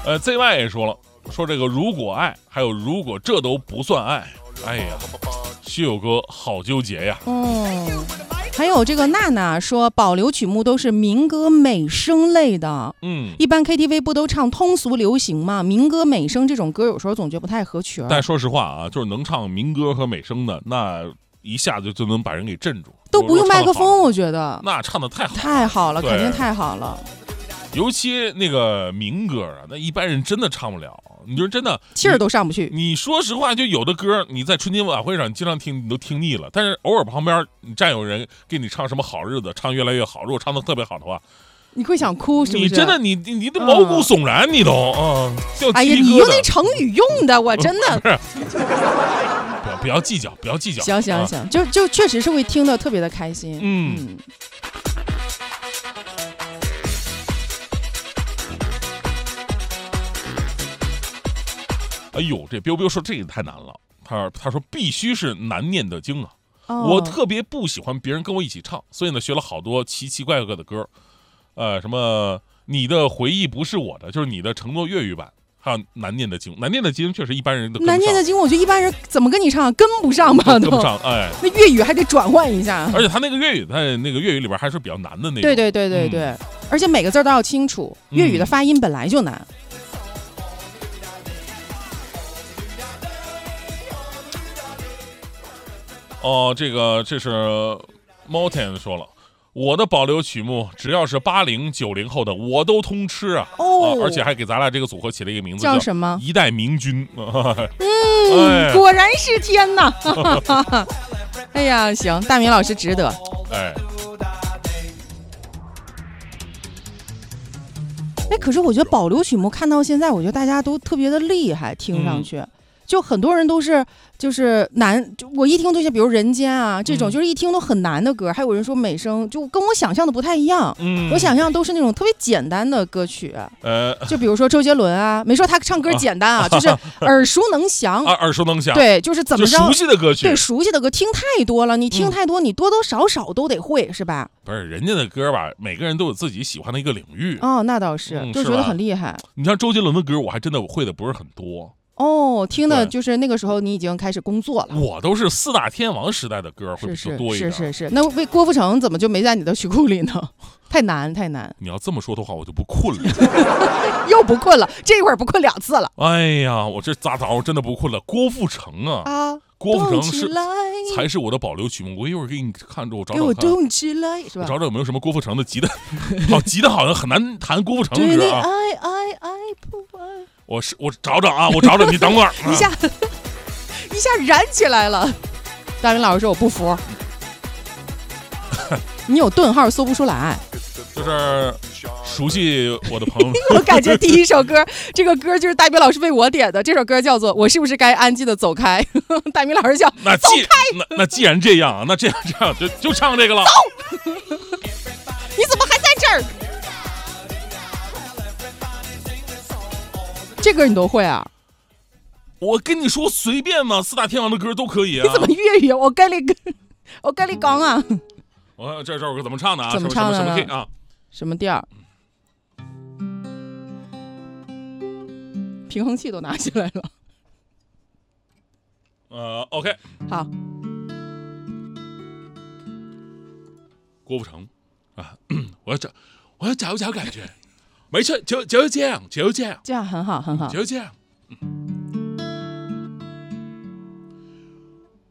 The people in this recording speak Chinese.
ZY 也说了，说这个如果爱，还有如果这都不算爱，哎呀，旭友哥好纠结呀。 还有这个娜娜说，保留曲目都是民歌美声类的，一般 KTV 不都唱通俗流行吗？民歌美声这种歌有时候总觉得不太合曲。 但说实话啊，就是能唱民歌和美声的，那一下子就能把人给镇住， 都不用麦克风，我觉得那唱的太好了，肯定太好了。 尤其那个民歌啊，那一般人真的唱不了。你说真的， 气儿都上不去。 你说实话，就有的歌你在春节晚会上你经常听，你都听腻了。但是偶尔旁边你站有人给你唱什么好日子，唱越来越好，如果唱的特别好的话， 你会想哭，是不是？ 你真的你的毛骨悚然，你都哎呀，你用那成语用的，我真的不是。不要计较，不要计较。 行，就确实是会听得特别的开心。 哎呦，这彪彪说这个太难了。他说必须是难念的经啊。我特别不喜欢别人跟我一起唱，所以呢学了好多奇奇怪怪的歌。什么你的回忆不是我的，就是你的承诺粤语版。还有难念的经，难念的经确实一般人都跟不上。难念的经，我觉得一般人怎么跟你唱，跟不上吧？ 跟不上，哎， 那粤语还得转换一下。 而且他那个粤语，他那个粤语里边还是比较难的那种。 对，而且每个字都要清楚，粤语的发音本来就难。 这是 Mountain 说了。我的保留曲目只要是80、90后的我都通吃啊！而且还给咱俩这个组合起了一个名字， 叫什么？ 一代明君。 果然是天哪！哎呀，行，大明老师值得。可是我觉得保留曲目看到现在，我觉得大家都特别的厉害，听上去。就很多人都是就是难，就我一听就像比如人间啊这种，就是一听都很难的歌。还有人说美声，就跟我想象的不太一样。我想象都是那种特别简单的歌曲。就比如说周杰伦啊，没说他唱歌简单啊，就是耳熟能详耳熟能详。 对，就是怎么着熟悉的歌曲， 对，熟悉的歌听太多了，你听太多，你多多少少都得会，是吧？ 不是人家的歌吧，每个人都有自己喜欢的一个领域。 那倒是，就觉得很厉害。 你像周杰伦的歌，我还真的会的不是很多。 听的就是那个时候你已经开始工作了。 我都是4大天王时代的歌会比较多一点。 是。那为郭富城怎么就没在你的曲库里呢？太难。你要这么说的话，我就不困了。 又不困了，这一会儿不困2次了。 哎呀，我这咋早真的不困了。郭富城啊，郭富城才是我的保留曲目。我一会儿给你看着，我找找看。给我动起来，是吧？ 我找找有没有什么郭富城的急的，急的好像很难弹郭富城的歌啊。 爱不爱。 我找找啊，我找找，你等会儿。 一下燃起来了。大明老师说我不服，你有顿号搜不出来。 就是熟悉我的朋友。 我感觉第一首歌，这个歌就是大明老师为我点的，这首歌叫做《我是不是该安静的走开》。大明老师叫走开。 那既然这样啊，那这样就唱这个了。 走。你怎么还在这儿？这歌你都会啊？ 我跟你说随便嘛，4大天王的歌都可以啊。 你怎么粤语？我跟你讲啊。 这首歌怎么唱的啊？ 怎么唱的？ 什么 key 啊？ 什么调？平衡器都拿起来了。 OK， 好。 郭富城啊，我要找感觉。没错，就这样， 这样很好，很好， 就这样。